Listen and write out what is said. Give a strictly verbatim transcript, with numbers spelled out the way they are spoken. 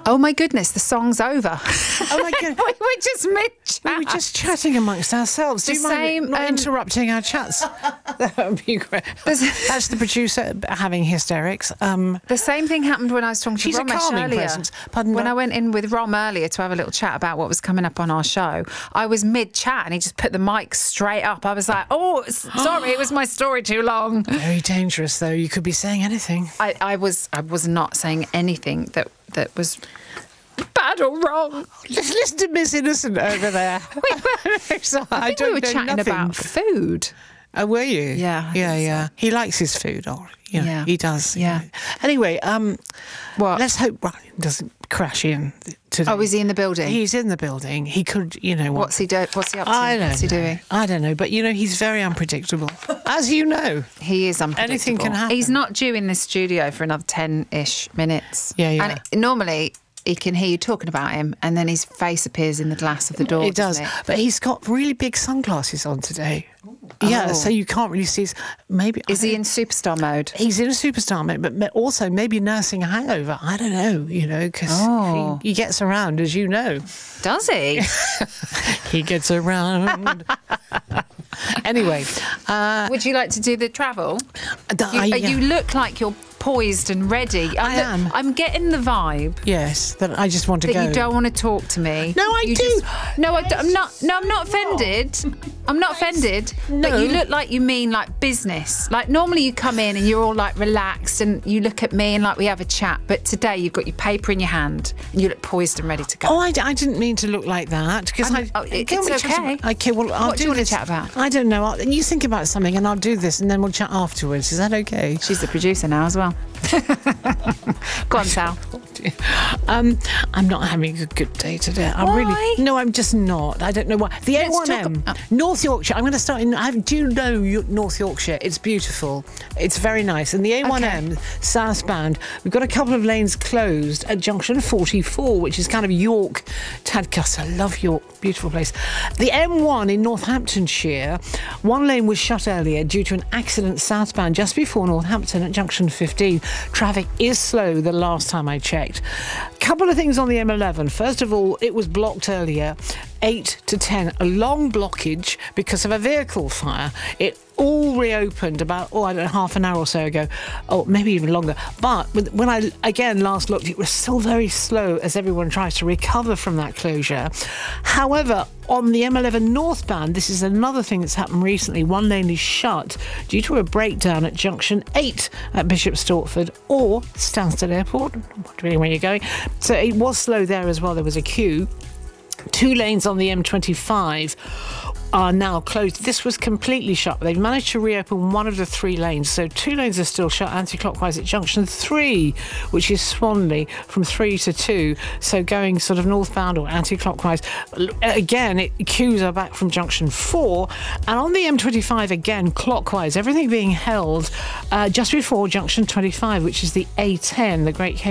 Oh my goodness, the song's over. Oh my God. We were just mid-chat. We were just chatting amongst ourselves. Do The you mind same, not um, interrupting our chats? That would be great. That's the producer having hysterics. Um, The same thing happened when I was talking to She's a Romesh calming earlier. presence. Pardon when me? I went in with Rom earlier to have a little chat about what was coming up on our show, I was mid-chat and he just put the mic straight up. I was like, oh, s- sorry, it was my story too long. very dangerous, though. You could be saying anything. I, I was I was not saying anything that, that was bad or wrong. Let's listen to Miss Innocent over there. So, I, I think don't we were know chatting nothing. about food. Oh, were you? Yeah, I Yeah, think yeah. He likes his food, or you know, Yeah. he does. you Yeah. know. Anyway, um, What? let's hope Ryan doesn't crash in today. Oh, is he in the building? He's in the building. He could, you know what? What's he do? What's he up to? I don't What's he know. doing? I don't know, but you know, he's very unpredictable, as you know. He is unpredictable. Anything can happen. He's not due in the studio for another ten-ish minutes. Yeah, yeah. And it- normally he can hear you talking about him, and then his face appears in the glass of the door. It does, doesn't it? but he's got really big sunglasses on today. Yeah, Oh. so you can't really see his. Maybe Is I he don't- in superstar mode? He's in a superstar mode, but ma- also maybe nursing a hangover. I don't know, you know, because Oh. he, he gets around, as you know. Does he? He gets around. Anyway, uh, Would you like to do the travel? th- You, I- uh, yeah. you look like you're poised and ready. I look, am. I'm getting the vibe yes, that I just want to that go. you don't want to talk to me. No, I You do. just- no, I am not. No, I'm not offended. I'm not offended. No. But you look like you mean like business. Like normally you come in and you're all like relaxed and you look at me and like we have a chat. But today you've got your paper in your hand and you look poised and ready to go. Oh, I, d- I didn't mean to look like that because I'm- I. oh, it- Can it's we chat okay. about- okay, well, I'll What do do you wanna this. chat about? I don't know. I'll, you think about something, and I'll do this, and then we'll chat afterwards. Is that okay? She's the producer now as well. Go on, Sal. Um, I'm not having a good day today. I'm Why? really no. I'm just not. I don't know why. The Let's A one talk M, ab- North Yorkshire. I'm going to start in. I do you know Yo- North Yorkshire? It's beautiful. It's very nice. And the A one M southbound, we've got a couple of lanes closed at junction forty-four, which is kind of York, Tadcaster. I love York. Beautiful place. The M one in Northamptonshire, one lane was shut earlier due to an accident southbound just before Northampton at junction fifteen. Traffic is slow the last time I checked. Couple of things on the M eleven. First of all, it was blocked earlier, eight to ten, a long blockage because of a vehicle fire. It all reopened about, oh, I don't know, half an hour or so ago, or maybe even longer. But when I, again, last looked, it was still very slow as everyone tries to recover from that closure. However, on the M eleven northbound, this is another thing that's happened recently. One lane is shut due to a breakdown at junction eight at Bishop Stortford or Stansted Airport, depending where you're going. So it was slow there as well. There was a queue. Two lanes on the M twenty-five are now closed. This was completely shut. They've managed to reopen one of the three lanes. So two lanes are still shut anti-clockwise at junction three, which is Swanley, from three to two. So going sort of northbound or anti-clockwise. Again, it, queues are back from junction four. And on the M twenty-five, again, clockwise, everything being held uh, just before junction twenty-five, which is the A ten, the Great